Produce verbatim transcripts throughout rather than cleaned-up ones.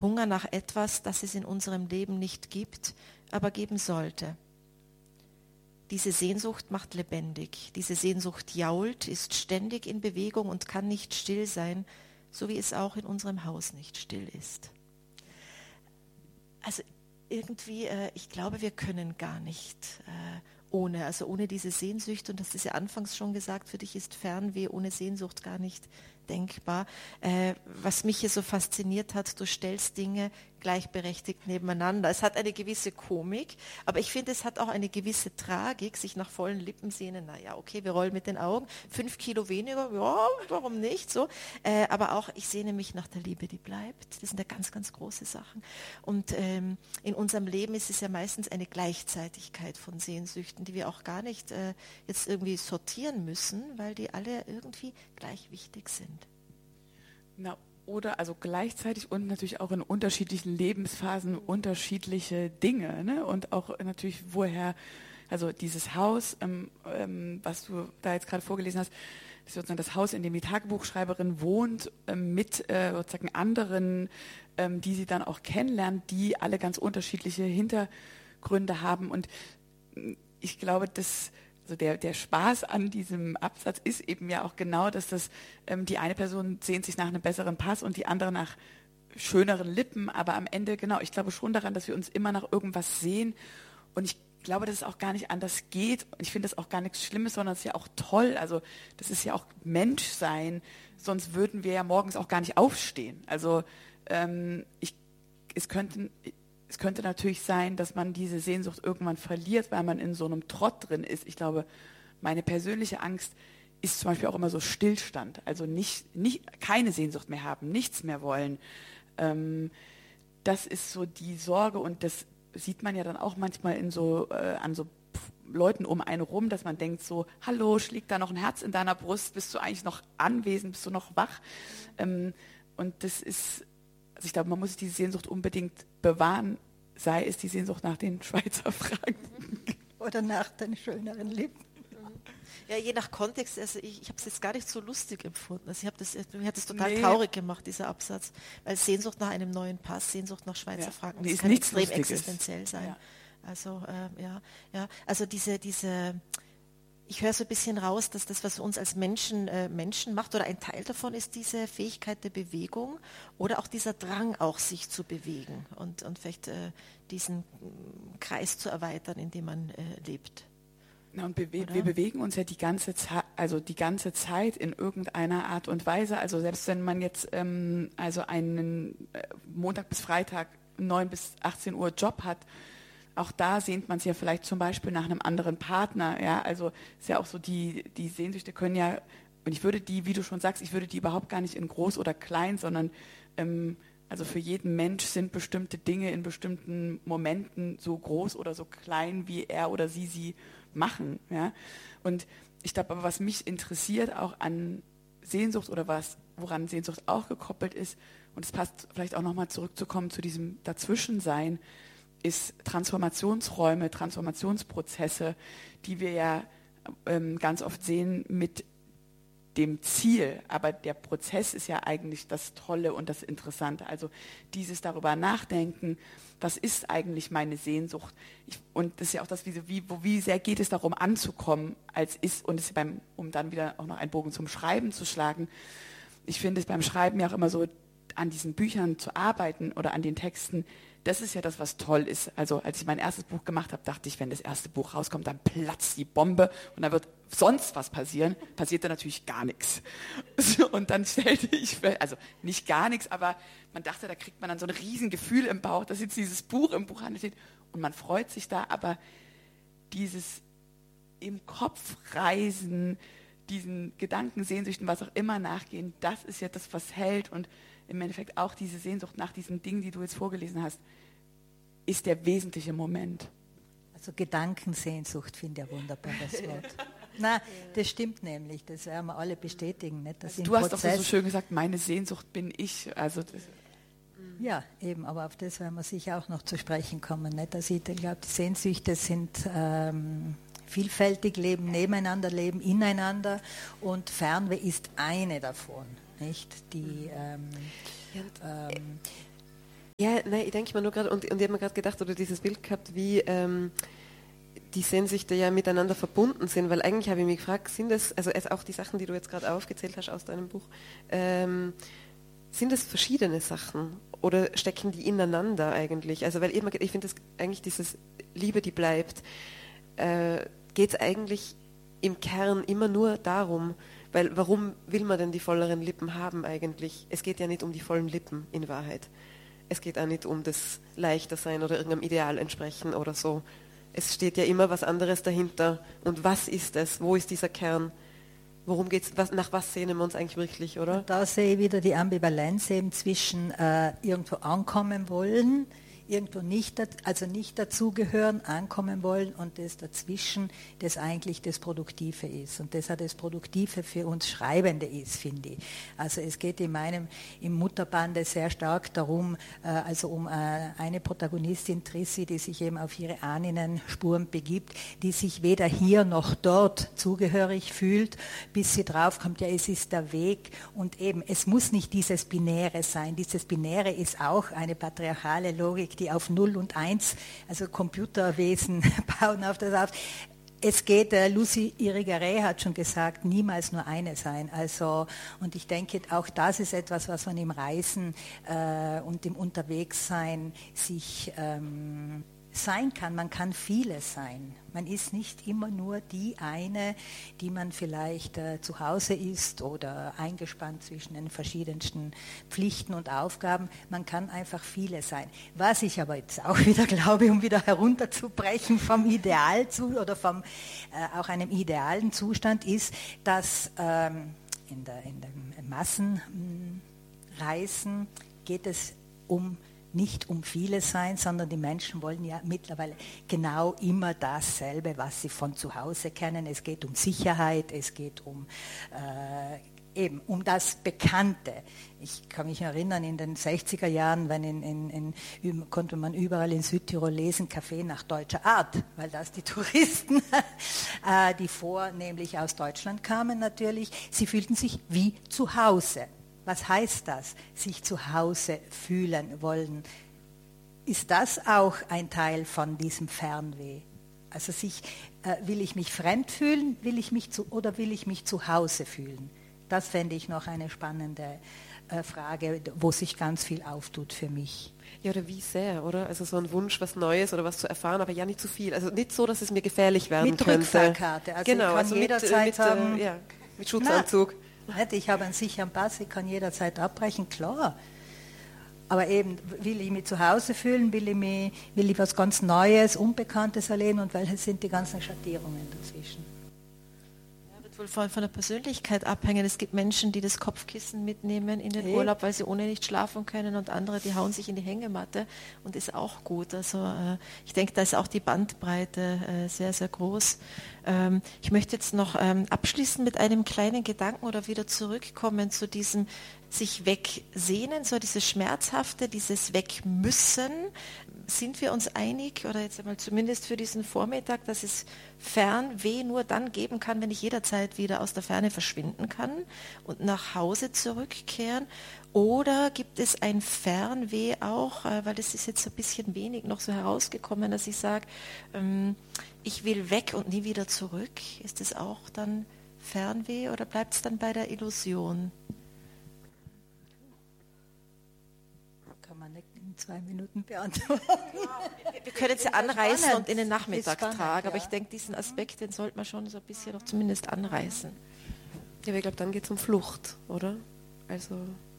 Hunger nach etwas, das es in unserem Leben nicht gibt, aber geben sollte. Diese Sehnsucht macht lebendig. Diese Sehnsucht jault, ist ständig in Bewegung und kann nicht still sein, so wie es auch in unserem Haus nicht still ist. Also irgendwie, äh, ich glaube, wir können gar nicht äh, ohne, also ohne diese Sehnsucht, und das ist ja anfangs schon gesagt, für dich ist Fernweh ohne Sehnsucht gar nicht denkbar. Äh, was mich hier so fasziniert hat, du stellst Dinge gleichberechtigt nebeneinander. Es hat eine gewisse Komik, aber ich finde, es hat auch eine gewisse Tragik, sich nach vollen Lippen sehnen. Naja, okay, wir rollen mit den Augen. Fünf Kilo weniger, ja, warum nicht? So. Äh, aber auch, ich sehne mich nach der Liebe, die bleibt. Das sind ja ganz, ganz große Sachen. Und ähm, in unserem Leben ist es ja meistens eine Gleichzeitigkeit von Sehnsüchten, die wir auch gar nicht äh, jetzt irgendwie sortieren müssen, weil die alle irgendwie gleich wichtig sind. Na, oder also gleichzeitig und natürlich auch in unterschiedlichen Lebensphasen unterschiedliche Dinge, ne? Und auch natürlich woher, also dieses Haus, ähm, ähm, was du da jetzt gerade vorgelesen hast, ist sozusagen das Haus, in dem die Tagebuchschreiberin wohnt, ähm, mit äh, sozusagen anderen, ähm, die sie dann auch kennenlernt, die alle ganz unterschiedliche Hintergründe haben. Und ich glaube, dass Also der, der Spaß an diesem Absatz ist eben ja auch genau, dass das ähm, die eine Person sehnt sich nach einem besseren Pass und die andere nach schöneren Lippen, aber am Ende, genau, ich glaube schon daran, dass wir uns immer nach irgendwas sehen, und ich glaube, dass es auch gar nicht anders geht, und ich finde das auch gar nichts Schlimmes, sondern es ist ja auch toll, also das ist ja auch Menschsein, sonst würden wir ja morgens auch gar nicht aufstehen. Also ähm, ich, es könnten... Es könnte natürlich sein, dass man diese Sehnsucht irgendwann verliert, weil man in so einem Trott drin ist. Ich glaube, meine persönliche Angst ist zum Beispiel auch immer so Stillstand. Also nicht, nicht, keine Sehnsucht mehr haben, nichts mehr wollen. Ähm, das ist so die Sorge, und das sieht man ja dann auch manchmal in so, äh, an so Leuten um einen rum, dass man denkt so, hallo, schlägt da noch ein Herz in deiner Brust? Bist du eigentlich noch anwesend? Bist du noch wach? Ähm, und das ist... Also ich glaube, man muss diese Sehnsucht unbedingt bewahren, sei es die Sehnsucht nach den Schweizer Franken. Oder nach den schöneren Lippen. Ja, je nach Kontext, also ich, ich habe es jetzt gar nicht so lustig empfunden. Also ich habe das, mir hat das total nee. traurig gemacht, dieser Absatz. Weil Sehnsucht nach einem neuen Pass, Sehnsucht nach Schweizer ja. Franken, nee, das ist kann nichts extrem Lustiges. existenziell sein. Ja. Also äh, ja, ja, also diese, diese ich höre so ein bisschen raus, dass das, was uns als Menschen äh, Menschen macht, oder ein Teil davon ist diese Fähigkeit der Bewegung oder auch dieser Drang, auch sich zu bewegen und, und vielleicht äh, diesen äh, Kreis zu erweitern, in dem man äh, lebt. Na, und bewe- wir bewegen uns ja die ganze Zeit, also die ganze Zeit in irgendeiner Art und Weise. Also selbst wenn man jetzt ähm, also einen äh, Montag bis Freitag neun bis achtzehn Uhr Job hat, auch da sehnt man sich ja vielleicht zum Beispiel nach einem anderen Partner. Ja, also ist ja auch so, die, die Sehnsüchte können ja, und ich würde die, wie du schon sagst, ich würde die überhaupt gar nicht in groß oder klein, sondern ähm, also für jeden Mensch sind bestimmte Dinge in bestimmten Momenten so groß oder so klein, wie er oder sie sie machen. Ja? Und ich glaube aber, was mich interessiert auch an Sehnsucht, oder was, woran Sehnsucht auch gekoppelt ist, und es passt vielleicht auch nochmal zurückzukommen zu diesem Dazwischensein, ist Transformationsräume, Transformationsprozesse, die wir ja ähm, ganz oft sehen mit dem Ziel. Aber der Prozess ist ja eigentlich das Tolle und das Interessante. Also dieses darüber nachdenken, was ist eigentlich meine Sehnsucht? Ich, und das ist ja auch das, wie, wie, wie sehr geht es darum anzukommen, als ist, und es beim, um dann wieder auch noch einen Bogen zum Schreiben zu schlagen. Ich finde es beim Schreiben ja auch immer so, an diesen Büchern zu arbeiten oder an den Texten, das ist ja das, was toll ist. Also als ich mein erstes Buch gemacht habe, dachte ich, wenn das erste Buch rauskommt, dann platzt die Bombe und dann wird sonst was passieren. Passierte natürlich gar nichts. Und dann stellte ich fest, also nicht gar nichts, aber man dachte, da kriegt man dann so ein Riesengefühl im Bauch, dass jetzt dieses Buch im Buchhandel steht und man freut sich da, aber dieses im Kopf reisen, diesen Gedanken, Sehnsüchten, was auch immer nachgehen, das ist ja das, was hält, und im Endeffekt auch diese Sehnsucht nach diesen Dingen, die du jetzt vorgelesen hast, ist der wesentliche Moment. Also Gedankensehnsucht finde ich ein wunderbares Wort. Nein, das stimmt nämlich, das werden wir alle bestätigen. Nicht? Dass du hast doch so schön gesagt, meine Sehnsucht bin ich. Also das ja, eben, aber auf das werden wir sicher auch noch zu sprechen kommen. Nicht? Also ich glaube, die Sehnsüchte sind ähm, vielfältig, leben nebeneinander, leben ineinander, und Fernweh ist eine davon. Nicht? Die, ähm, ähm, Ja, nein, ich denke mir nur gerade, und, und ich habe mir gerade gedacht, oder dieses Bild gehabt, wie ähm, die Sehnsüchte ja miteinander verbunden sind, weil eigentlich habe ich mich gefragt, sind das, also auch die Sachen, die du jetzt gerade aufgezählt hast aus deinem Buch, ähm, sind das verschiedene Sachen oder stecken die ineinander eigentlich? Also weil ich, ich finde das eigentlich dieses Liebe, die bleibt, äh, geht es eigentlich im Kern immer nur darum, weil warum will man denn die volleren Lippen haben eigentlich? Es geht ja nicht um die vollen Lippen in Wahrheit. Es geht auch nicht um das Leichtersein oder irgendeinem Ideal entsprechen oder so. Es steht ja immer was anderes dahinter. Und was ist es? Wo ist dieser Kern? Worum geht's? Was, nach was sehnen wir uns eigentlich wirklich, oder? Und da sehe ich wieder die Ambivalenz eben zwischen äh, irgendwo ankommen wollen, irgendwo nicht, also nicht dazugehören, ankommen wollen und das dazwischen, das eigentlich das Produktive ist und das auch das Produktive für uns Schreibende ist, finde ich. Also es geht in meinem, im Mutterbande sehr stark darum, äh, also um äh, eine Protagonistin, Trissi, die sich eben auf ihre Ahnenspuren begibt, die sich weder hier noch dort zugehörig fühlt, bis sie draufkommt, ja, es ist der Weg und eben, es muss nicht dieses Binäre sein. Dieses Binäre ist auch eine patriarchale Logik, die auf Null und Eins, also Computerwesen bauen auf das auf. Es geht, äh, Lucy Irigaray hat schon gesagt, niemals nur eine sein. Also, und ich denke, auch das ist etwas, was man im Reisen äh, und im Unterwegssein sich ähm, sein kann. Man kann vieles sein. Man ist nicht immer nur die eine, die man vielleicht äh, zu Hause ist oder eingespannt zwischen den verschiedensten Pflichten und Aufgaben. Man kann einfach viele sein. Was ich aber jetzt auch wieder glaube, um wieder herunterzubrechen vom Ideal zu oder vom äh, auch einem idealen Zustand ist, dass ähm, in, der, in den Massenreisen geht es um nicht um viele sein, sondern die Menschen wollen ja mittlerweile genau immer dasselbe, was sie von zu Hause kennen. Es geht um Sicherheit, es geht um äh, eben um das Bekannte. Ich kann mich erinnern, in den sechziger Jahren, wenn in, in, in, konnte man überall in Südtirol lesen, Kaffee nach deutscher Art, weil das die Touristen, äh, die vornehmlich aus Deutschland kamen natürlich, sie fühlten sich wie zu Hause. Was heißt das, sich zu Hause fühlen wollen? Ist das auch ein Teil von diesem Fernweh? Also sich, äh, will ich mich fremd fühlen, will ich mich zu, oder will ich mich zu Hause fühlen? Das fände ich noch eine spannende äh, Frage, wo sich ganz viel auftut für mich. Ja, oder wie sehr, oder? Also so ein Wunsch, was Neues oder was zu erfahren, aber ja nicht zu viel. Also nicht so, dass es mir gefährlich werden mit könnte. Mit Rückfahrkarte. Also genau, ich kann also jederzeit mit, sagen, mit, äh, ja, mit Schutzanzug. Na, ich habe einen sicheren Pass, ich kann jederzeit abbrechen, klar. Aber eben, will ich mich zu Hause fühlen, will ich, mich, will ich was ganz Neues, Unbekanntes erleben und welche sind die ganzen Schattierungen dazwischen? Ja, wird wohl von, von der Persönlichkeit abhängen. Es gibt Menschen, die das Kopfkissen mitnehmen in den Hey. Urlaub, weil sie ohne nicht schlafen können und andere, die hauen sich in die Hängematte und ist auch gut. Also äh, ich denke, da ist auch die Bandbreite äh, sehr, sehr groß. Ähm, ich möchte jetzt noch ähm, abschließen mit einem kleinen Gedanken oder wieder zurückkommen zu diesem sich wegsehnen, so dieses Schmerzhafte, dieses Wegmüssen. Sind wir uns einig, oder jetzt einmal zumindest für diesen Vormittag, dass es Fernweh nur dann geben kann, wenn ich jederzeit wieder aus der Ferne verschwinden kann und nach Hause zurückkehren? Oder gibt es ein Fernweh auch, äh, weil das ist jetzt ein bisschen wenig noch so herausgekommen, dass ich sage, ähm, ich will weg und nie wieder zurück. Ist es auch dann Fernweh oder bleibt es dann bei der Illusion? Kann man nicht in zwei Minuten beantworten. Wir können jetzt ja anreißen spannend. und in den Nachmittag Spannend, tragen, aber ja. ich denke, diesen Aspekt, den sollte man schon so ein bisschen noch zumindest anreißen. Ja, aber ich glaube, dann geht es um Flucht, oder? Also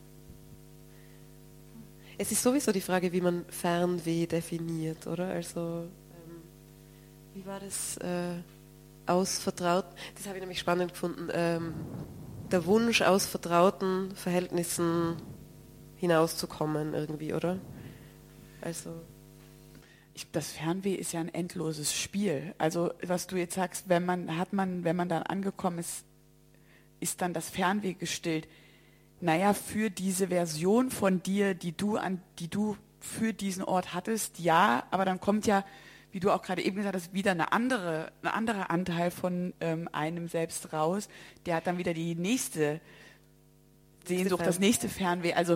es ist sowieso die Frage, wie man Fernweh definiert, oder? Also ähm, wie war das äh, aus vertrauten, das habe ich nämlich spannend gefunden, ähm, der Wunsch aus vertrauten Verhältnissen hinauszukommen irgendwie, oder? Also Ich, das Fernweh ist ja ein endloses Spiel. Also was du jetzt sagst, wenn man hat man, wenn man dann angekommen ist, ist dann das Fernweh gestillt. Naja, für diese Version von dir, die du an, die du für diesen Ort hattest, ja, aber dann kommt ja, wie du auch gerade eben gesagt hast, wieder eine andere, ein anderer Anteil von ähm, einem selbst raus. Der hat dann wieder die nächste Sehnsucht, das nächste Fernweh. Also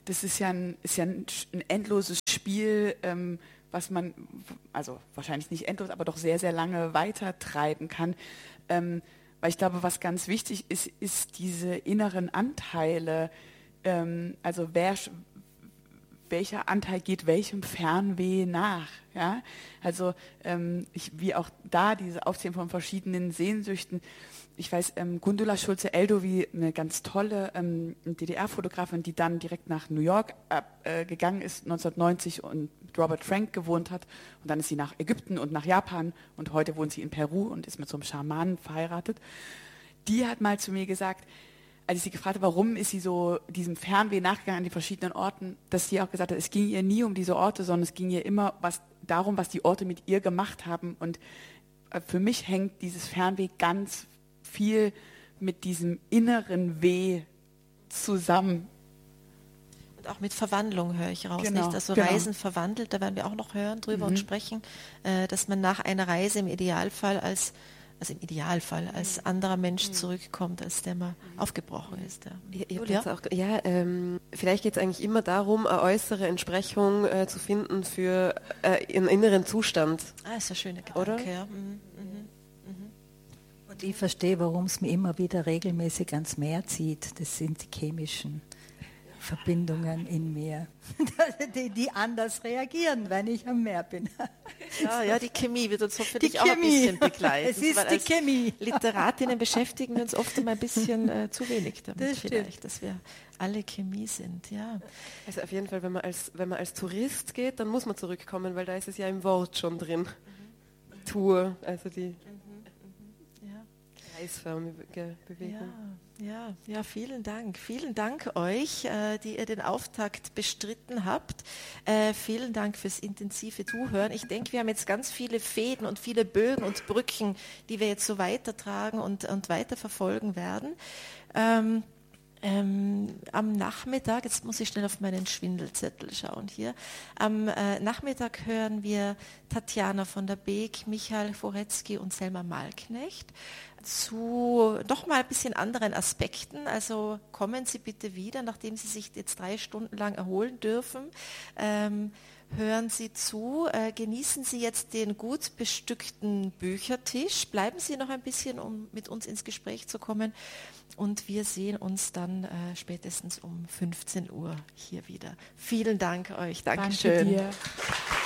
das ist ja ein, ist ja ein, ein endloses Spiel, ähm, was man, also wahrscheinlich nicht endlos, aber doch sehr, sehr lange weitertreiben kann. Ähm, weil ich glaube, was ganz wichtig ist, ist diese inneren Anteile, ähm, also wer, welcher Anteil geht welchem Fernweh nach. Ja? Also ähm, ich, wie auch da diese Aufzählung von verschiedenen Sehnsüchten. Ich weiß, ähm, Gundula Schulze-Eldowi, eine ganz tolle ähm, D D R-Fotografin, die dann direkt nach New York äh, gegangen ist, neunzehnhundertneunzig, und mit Robert Frank gewohnt hat. Und dann ist sie nach Ägypten und nach Japan und heute wohnt sie in Peru und ist mit so einem Schamanen verheiratet. Die hat mal zu mir gesagt, als ich sie gefragt habe, warum ist sie so diesem Fernweh nachgegangen an die verschiedenen Orten, dass sie auch gesagt hat, es ging ihr nie um diese Orte, sondern es ging ihr immer was, darum, was die Orte mit ihr gemacht haben. Und äh, für mich hängt dieses Fernweh ganz viel mit diesem inneren Weh zusammen. Und auch mit Verwandlung höre ich raus, Genau, nicht? Also genau. Reisen verwandelt, da werden wir auch noch hören drüber Mhm. und sprechen, äh, dass man nach einer Reise im Idealfall als, also im Idealfall als anderer Mensch zurückkommt, als der mal aufgebrochen ist. Ja, Ihr, ihr Julia? habt jetzt auch, ja ähm, vielleicht geht es eigentlich immer darum, eine äußere Entsprechung äh, zu finden für äh, ihren inneren Zustand. Ah, ist ein schöner Gedanke, Oder? ja. Mhm. Mhm. Und ich verstehe, warum es mir immer wieder regelmäßig ans Meer zieht. Das sind die chemischen Verbindungen in mir, die, die anders reagieren, wenn ich am Meer bin. Ja, ja, die Chemie wird uns hoffentlich Die auch ein Chemie. bisschen begleiten. Es ist weil die als Chemie. Literatinnen beschäftigen wir uns oft immer ein bisschen äh, zu wenig damit, Das stimmt. vielleicht, dass wir alle Chemie sind. Ja. Also auf jeden Fall, wenn man als, wenn man als Tourist geht, dann muss man zurückkommen, weil da ist es ja im Wort schon drin. Mhm. Tour, also die Ja. kreisförmige Bewegung. Ja, ja, ja, vielen Dank. Vielen Dank euch, äh, die ihr den Auftakt bestritten habt. Äh, vielen Dank fürs intensive Zuhören. Ich denke, wir haben jetzt ganz viele Fäden und viele Bögen und Brücken, die wir jetzt so weitertragen und, und weiterverfolgen werden. Ähm, Ähm, am Nachmittag, jetzt muss ich schnell auf meinen Schwindelzettel schauen hier, am äh, Nachmittag hören wir Tatjana von der Beek, Michael Foretzky und Selma Malknecht zu doch mal ein bisschen anderen Aspekten. Also kommen Sie bitte wieder, nachdem Sie sich jetzt drei Stunden lang erholen dürfen. Ähm, hören Sie zu, äh, genießen Sie jetzt den gut bestückten Büchertisch, bleiben Sie noch ein bisschen, um mit uns ins Gespräch zu kommen, und wir sehen uns dann äh, spätestens um fünfzehn Uhr hier wieder. Vielen Dank euch, Dankeschön. Danke dir.